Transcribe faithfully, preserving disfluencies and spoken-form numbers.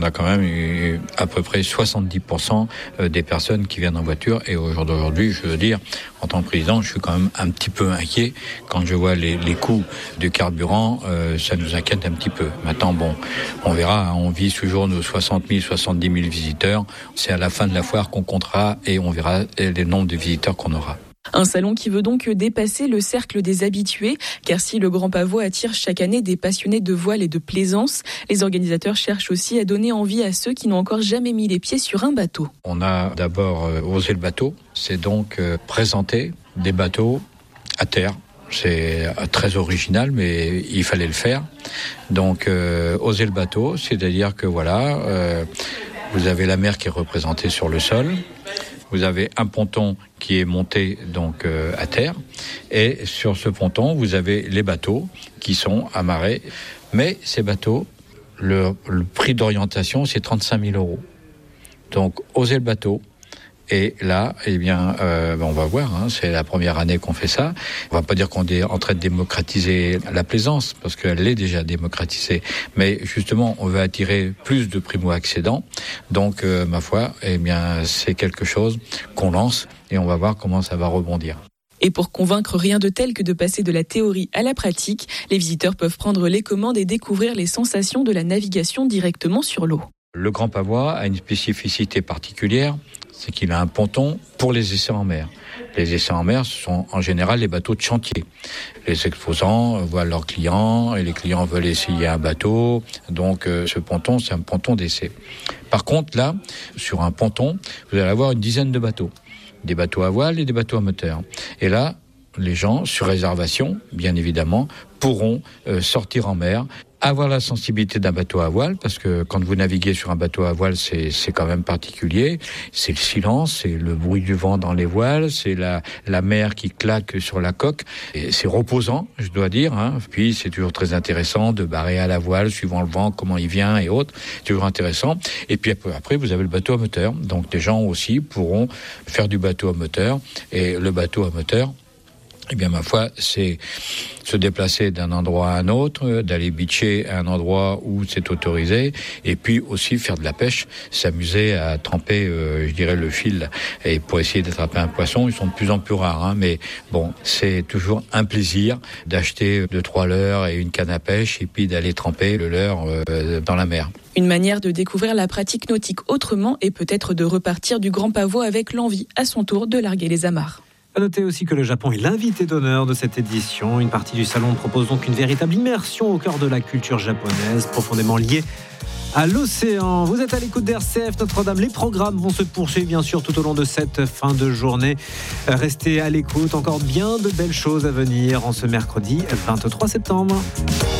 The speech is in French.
On a quand même eu à peu près soixante-dix pour cent des personnes qui viennent en voiture. Et au jour d'aujourd'hui, je veux dire, en tant que président, je suis quand même un petit peu inquiet. Quand je vois les, les coûts du carburant, euh, ça nous inquiète un petit peu. Maintenant, bon, on verra. Hein, on vise toujours nos soixante mille, soixante-dix mille visiteurs. C'est à la fin de la foire qu'on comptera et on verra le nombre de visiteurs qu'on aura. Un salon qui veut donc dépasser le cercle des habitués, car si le Grand Pavois attire chaque année des passionnés de voile et de plaisance, les organisateurs cherchent aussi à donner envie à ceux qui n'ont encore jamais mis les pieds sur un bateau. On a d'abord euh, osé le bateau, c'est donc euh, présenter des bateaux à terre. C'est très original, mais il fallait le faire. Donc, euh, oser le bateau, c'est-à-dire que voilà, euh, vous avez la mer qui est représentée sur le sol. Vous avez un ponton qui est monté donc euh, à terre, et sur ce ponton, vous avez les bateaux qui sont amarrés. Mais ces bateaux, le, le prix d'orientation, c'est trente-cinq mille euros. Donc, osez le bateau. Et là, eh bien, euh, on va voir, hein, c'est la première année qu'on fait ça. On va pas dire qu'on est en train de démocratiser la plaisance, parce qu'elle est déjà démocratisée. Mais justement, on veut attirer plus de primo-accédants. Donc, euh, ma foi, eh bien, c'est quelque chose qu'on lance et on va voir comment ça va rebondir. Et pour convaincre, rien de tel que de passer de la théorie à la pratique, les visiteurs peuvent prendre les commandes et découvrir les sensations de la navigation directement sur l'eau. Le Grand Pavois a une spécificité particulière, c'est qu'il a un ponton pour les essais en mer. Les essais en mer, ce sont en général les bateaux de chantier. Les exposants voient leurs clients et les clients veulent essayer un bateau. Donc euh, ce ponton, c'est un ponton d'essai. Par contre, là, sur un ponton, vous allez avoir une dizaine de bateaux. Des bateaux à voile et des bateaux à moteur. Et là, les gens, sur réservation, bien évidemment, pourront euh, sortir en mer, avoir la sensibilité d'un bateau à voile, parce que quand vous naviguez sur un bateau à voile, c'est, c'est quand même particulier. C'est le silence, c'est le bruit du vent dans les voiles, c'est la, la mer qui claque sur la coque. Et c'est reposant, je dois dire. Hein. Puis c'est toujours très intéressant de barrer à la voile, suivant le vent, comment il vient et autres. C'est toujours intéressant. Et puis après, vous avez le bateau à moteur. Donc les gens aussi pourront faire du bateau à moteur. Et le bateau à moteur, eh bien, ma foi, c'est se déplacer d'un endroit à un autre, d'aller beacher à un endroit où c'est autorisé, et puis aussi faire de la pêche, s'amuser à tremper, euh, je dirais, le fil, et pour essayer d'attraper un poisson. Ils sont de plus en plus rares, hein, mais bon, c'est toujours un plaisir d'acheter deux, trois leurres et une canne à pêche, et puis d'aller tremper le leurre euh, dans la mer. Une manière de découvrir la pratique nautique autrement, et peut-être de repartir du Grand Pavois avec l'envie, à son tour, de larguer les amarres. À noter aussi que le Japon est l'invité d'honneur de cette édition. Une partie du salon propose donc une véritable immersion au cœur de la culture japonaise, profondément liée à l'océan. Vous êtes à l'écoute d'R C F Notre-Dame. Les programmes vont se poursuivre bien sûr tout au long de cette fin de journée. Restez à l'écoute, encore bien de belles choses à venir en ce mercredi vingt-trois septembre.